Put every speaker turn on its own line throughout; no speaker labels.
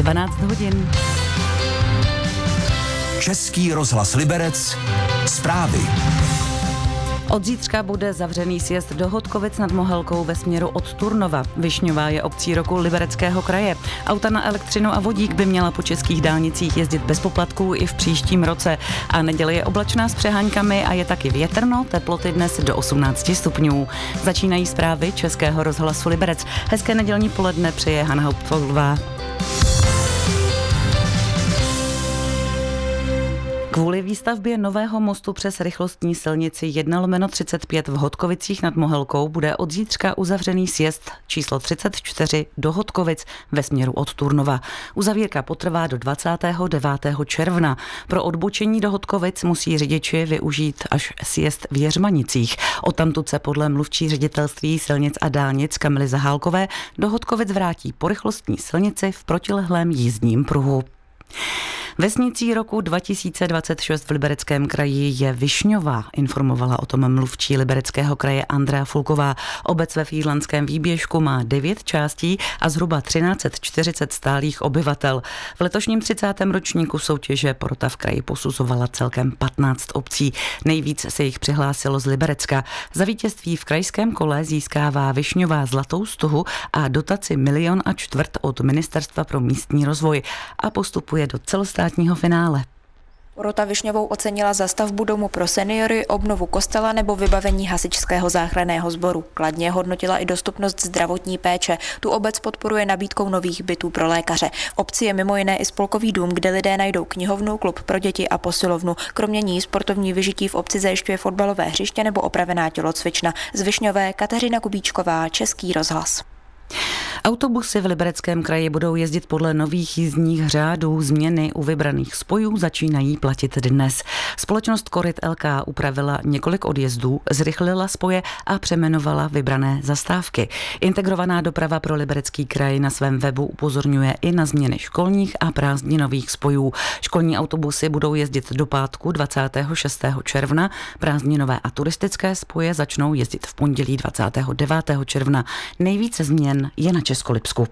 12 hodin.
Český rozhlas Liberec. Zprávy.
Od zítřka bude zavřený sjezd do Hodkovic nad Mohelkou ve směru od Turnova. Višňová je obcí roku Libereckého kraje. Auta na elektřinu a vodík by měla po českých dálnicích jezdit bez poplatků i v příštím roce. A neděle je oblačná s přeháňkami a je taky větrno, teploty dnes do 18 stupňů. Začínají zprávy Českého rozhlasu Liberec. Hezké nedělní poledne přeje Hana Hauptfová. Kvůli výstavbě nového mostu přes rychlostní silnici 1/35 v Hodkovicích nad Mohelkou bude od zítřka uzavřený sjezd číslo 34 do Hodkovic ve směru od Turnova. Uzavírka potrvá do 29. června. Pro odbočení do Hodkovic musí řidiči využít až sjezd v Jeřmanicích. Odtamtud se podle mluvčí ředitelství silnic a dálnic Kamily Zahálkové do Hodkovic vrátí po rychlostní silnici v protilehlém jízdním pruhu. Vesnicí roku 2026 v Libereckém kraji je Višňová, informovala o tom mluvčí Libereckého kraje Andrea Fulková. Obec ve Fýdlanském výběžku má 9 částí a zhruba 1340 stálých obyvatel. V letošním 30. ročníku soutěže porota v kraji posuzovala celkem 15 obcí. Nejvíc se jich přihlásilo z Liberecka. Za vítězství v krajském kole získává Višňová zlatou stuhu a dotaci 1,25 milionu od Ministerstva pro místní rozvoj a postupuje do celostátního finále.
Porota Višňovou ocenila za stavbu domu pro seniory, obnovu kostela nebo vybavení hasičského záchranného sboru. Kladně hodnotila i dostupnost zdravotní péče. Tu obec podporuje nabídkou nových bytů pro lékaře. V obci je mimo jiné i spolkový dům, kde lidé najdou knihovnu, klub pro děti a posilovnu. Kromě ní sportovní vyžití v obci zajišťuje fotbalové hřiště nebo opravená tělocvična. Z Višňové Kateřina Kubíčková, Český rozhlas.
Autobusy v Libereckém kraji budou jezdit podle nových jízdních řádů. Změny u vybraných spojů začínají platit dnes. Společnost Koryt LK upravila několik odjezdů, zrychlila spoje a přeměnovala vybrané zastávky. Integrovaná doprava pro Liberecký kraj na svém webu upozorňuje i na změny školních a prázdninových spojů. Školní autobusy budou jezdit do pátku 26. června. Prázdninové a turistické spoje začnou jezdit v pondělí 29. června. Nejvíce změn je na Českolipsku.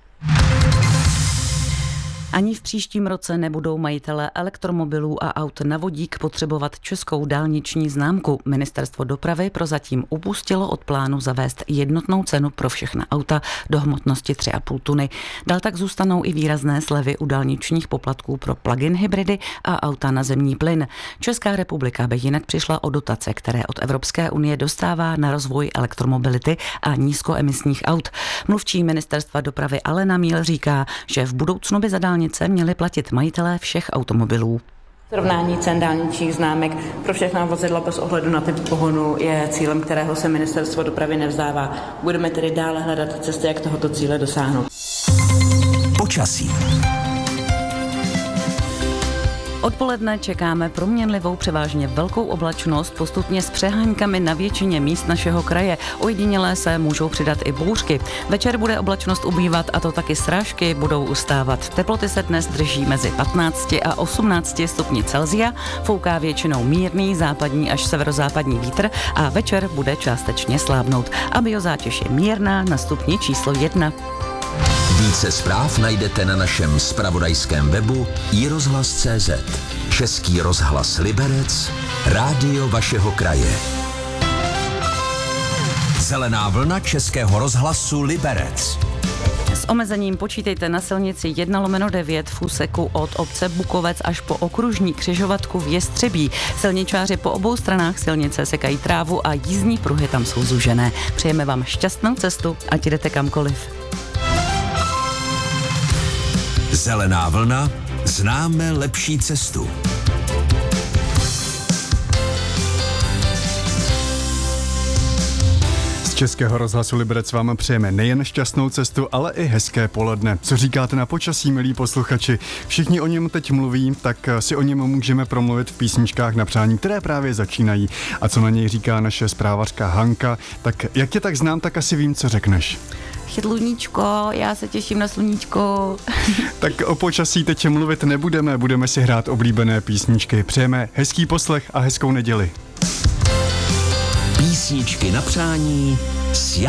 Ani v příštím roce nebudou majitelé elektromobilů a aut na vodík potřebovat českou dálniční známku. Ministerstvo dopravy prozatím upustilo od plánu zavést jednotnou cenu pro všechna auta do hmotnosti 3,5 tuny. Dál tak zůstanou i výrazné slevy u dálničních poplatků pro plug-in hybridy a auta na zemní plyn. Česká republika by jinak přišla o dotace, které od Evropské unie dostává na rozvoj elektromobility a nízkoemisních aut. Mluvčí Ministerstva dopravy Alena Míl říká, že v budoucnu by za dálnice měli platit majitelé všech automobilů.
Srovnání cen dálničních známek pro všechna vozidla bez ohledu na typ pohonu je cílem, kterého se Ministerstvo dopravy nevzdává. Budeme tedy dále hledat cesty, jak tohoto cíle dosáhnout.
Počasí.
Odpoledne čekáme proměnlivou převážně velkou oblačnost, postupně s přeháňkami na většině míst našeho kraje. Ojedinělé se můžou přidat i bouřky. Večer bude oblačnost ubývat a to taky srážky budou ustávat. Teploty se dnes drží mezi 15 a 18 stupni Celsia, fouká většinou mírný západní až severozápadní vítr a večer bude částečně slábnout. A biozátěž je mírná na stupni číslo 1.
Více zpráv najdete na našem zpravodajském webu iRozhlas.cz. Český rozhlas Liberec, rádio vašeho kraje. Zelená vlna Českého rozhlasu Liberec.
S omezením počítejte na silnici 1/9 v úseku od obce Bukovec až po okružní křižovatku v Jestřebí. Silničáři po obou stranách silnice sekají trávu a jízdní pruhy tam jsou zúžené. Přejeme vám šťastnou cestu, ať jdete kamkoliv.
Zelená vlna, známe lepší cestu.
Z Českého rozhlasu Liberec vám přejeme nejen šťastnou cestu, ale i hezké poledne. Co říkáte na počasí, milí posluchači? Všichni o něm teď mluví, tak si o něm můžeme promluvit v písničkách na přání, které právě začínají. A co na něj říká naše zprávařka Hanka, tak jak tě tak znám, tak asi vím, co řekneš.
Chytluníčko, já se těším na sluníčko.
Tak o počasí teď mluvit nebudeme, budeme si hrát oblíbené písničky. Přejeme hezký poslech a hezkou neděli.
Písničky na přání s